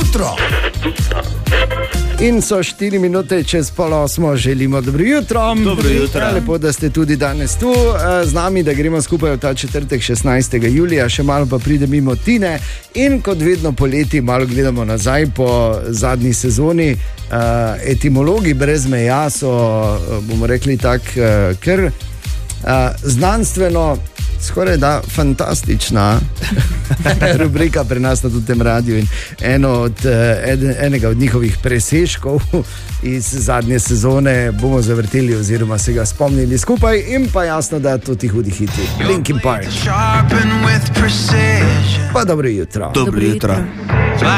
jutro. In so 4 minute čez 7:30, želimo dobro jutro. Dobro jutro. Lepo, da ste tudi danes tu z nami, da gremo skupaj v ta četrtek 16. julija, še malo pa pride mimo Tine. In kot vedno poleti malo gledamo nazaj po zadnji sezoni. Etimologi brez meja so, bomo rekli tako, ker znanstveno skoraj da fantastična rubrika pri nas na tem radiju in enega od njihovih presežkov iz zadnje sezone bomo zavrteli oziroma se ga spomnili skupaj in pa jasno, da to ti hudi hiti. Linkin Park. Pa dobro jutro. Dobro jutro.